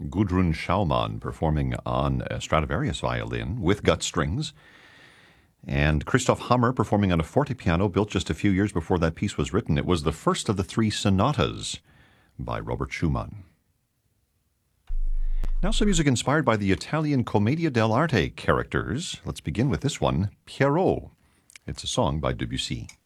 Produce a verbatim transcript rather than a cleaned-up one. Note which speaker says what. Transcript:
Speaker 1: Gudrun Schaumann performing on a Stradivarius violin with gut strings, and Christoph Hammer performing on a fortepiano built just a few years before that piece was written. It was the first of the three sonatas by Robert Schumann. Now some music inspired by the Italian Commedia dell'arte characters. Let's begin with this one, Pierrot. It's a song by Debussy.